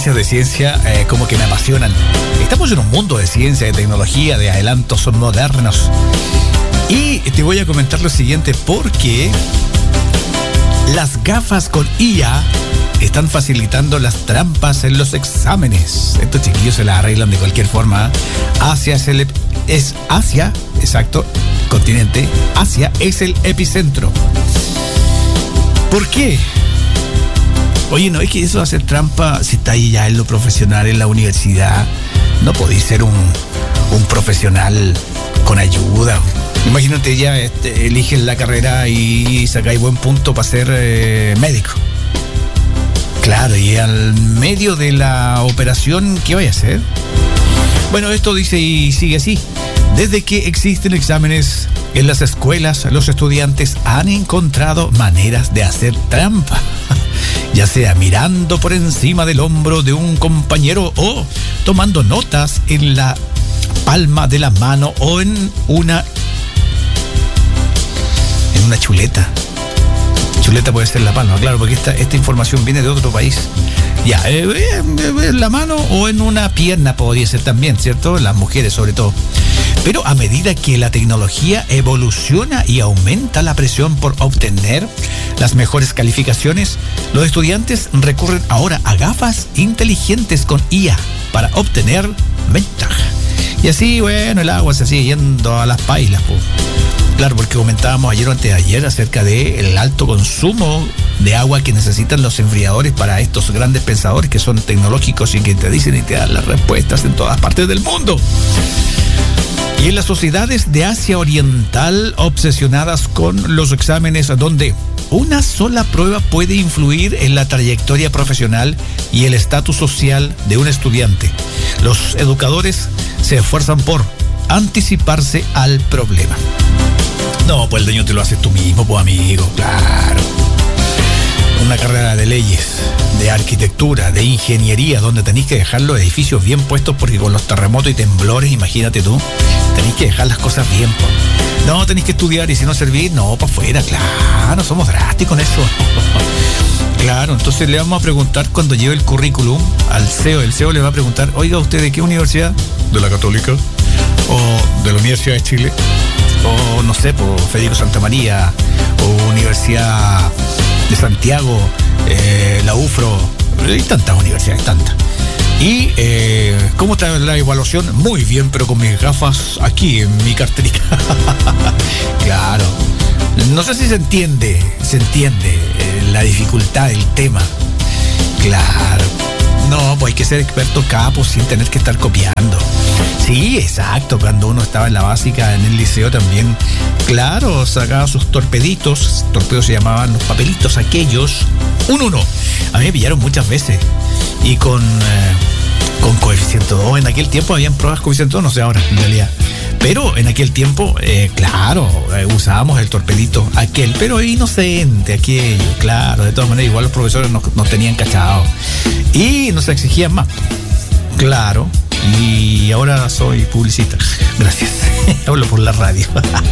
noticias de ciencia como que me apasionan. Estamos en un mundo de ciencia, de tecnología, de adelantos modernos. Y te voy a comentar lo siguiente, porque las gafas con IA están facilitando las trampas en los exámenes. Estos chiquillos se las arreglan de cualquier forma. Asia es Asia, exacto, continente. Asia es el epicentro. ¿Por qué? Oye, no es que eso de hacer trampa, si está ahí ya en lo profesional, en la universidad, no podéis ser un profesional con ayuda. Imagínate, ya eliges la carrera y sacáis buen punto para ser médico. Claro, y al medio de la operación, ¿qué vais a hacer? Bueno, esto dice y sigue así. Desde que existen exámenes en las escuelas, los estudiantes han encontrado maneras de hacer trampa. Ya sea mirando por encima del hombro de un compañero o tomando notas en la palma de la mano o en una chuleta. Chuleta puede ser la palma, claro, porque esta información viene de otro país. Ya, en la mano o en una pierna podría ser también, ¿cierto? Las mujeres sobre todo. Pero a medida que la tecnología evoluciona y aumenta la presión por obtener las mejores calificaciones, los estudiantes recurren ahora a gafas inteligentes con IA para obtener ventaja. Y así, bueno, el agua se sigue yendo a las pailas, pues. Claro, porque comentábamos ayer o antes de ayer acerca del alto consumo de agua que necesitan los enfriadores para estos grandes pensadores que son tecnológicos y que te dicen y te dan las respuestas en todas partes del mundo. Y en las sociedades de Asia Oriental obsesionadas con los exámenes, donde una sola prueba puede influir en la trayectoria profesional y el estatus social de un estudiante, los educadores se esfuerzan por anticiparse al problema. No, pues el daño te lo haces tú mismo, pues amigo, claro. Una carrera de leyes, de arquitectura, de ingeniería, donde tenéis que dejar los edificios bien puestos, porque con los terremotos y temblores, imagínate tú, tenéis que dejar las cosas bien. No, tenéis que estudiar y si no servís, no, para afuera, claro, somos drásticos en eso. Claro, entonces le vamos a preguntar cuando lleve el currículum al CEO. El CEO le va a preguntar, oiga, ¿usted de qué universidad? ¿De la Católica? ¿O de la Universidad de Chile? O no sé, por Federico Santa María, o Universidad de Santiago, la UFRO, hay tantas universidades, tantas. Y ¿cómo está la evaluación? Muy bien, pero con mis gafas aquí en mi carterita. Claro. No sé si se entiende la dificultad del tema. Claro. No, pues hay que ser experto capo sin tener que estar copiando. Sí, exacto, cuando uno estaba en la básica, en el liceo también, claro, sacaba sus torpedos se llamaban los papelitos aquellos, un 1. A mí me pillaron muchas veces, y con coeficiente 2, en aquel tiempo habían pruebas coeficiente 2, no sé ahora, en realidad. Pero en aquel tiempo, claro, usábamos el torpedito aquel, pero inocente aquello, claro. De todas maneras, igual los profesores nos tenían cachados y nos exigían más. Claro, y ahora soy publicista. Gracias. Hablo por la radio.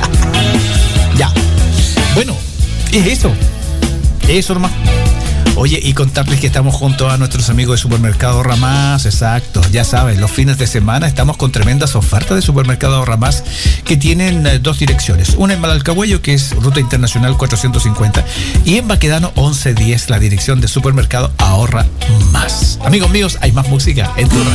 Ya. Bueno, es eso. Eso nomás. Oye, y contarles que estamos junto a nuestros amigos de Supermercado Ahorra Más, exacto, ya sabes, los fines de semana estamos con tremendas ofertas de Supermercado Ahorra Más que tienen dos direcciones, una en Malalcahuello, que es Ruta Internacional 450, y en Baquedano 1110, la dirección de Supermercado Ahorra Más. Amigos míos, hay más música en tu radio.